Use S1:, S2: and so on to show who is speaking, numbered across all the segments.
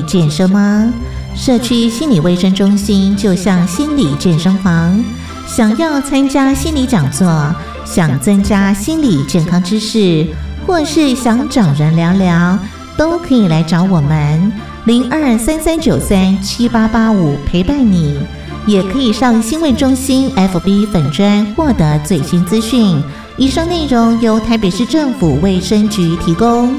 S1: 健身吗？社区心理卫生中心就像心理健身房，想要参加心理讲座，想增加心理健康知识，或是想找人聊聊，都可以来找我们0233937885陪伴你，也可以上新卫中心 FB 粉专获得最新资讯。以上内容由台北市政府卫生局提供。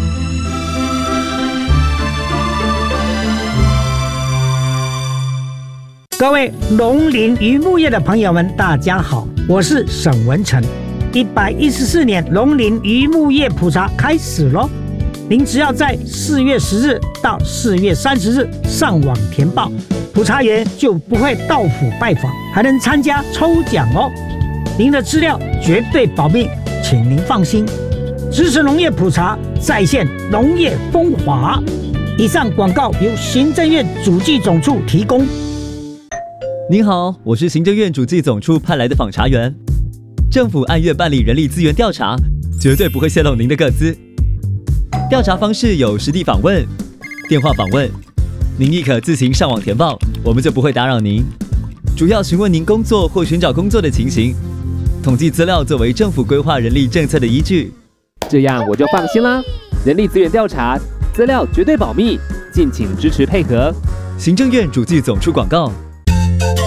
S2: 各位农林渔牧业的朋友们，大家好，我是沈文成。114年农林渔牧业普查开始咯，您只要在4月10日到4月30日上网填报，普查员就不会到府拜访，还能参加抽奖哦。您的资料绝对保密，请您放心。支持农业普查，再现农业风华。以上广告由行政院主计总处提供。
S3: 您好，我是行政院主计总处派来的访查员。政府按月办理人力资源调查，绝对不会泄露您的个资。调查方式有实地访问、电话访问，您亦可自行上网填报，我们就不会打扰您。主要询问您工作或寻找工作的情形，统计资料作为政府规划人力政策的依据。
S4: 这样我就放心啦。人力资源调查，资料绝对保密，敬请支持配合。
S3: 行政院主计总处广告。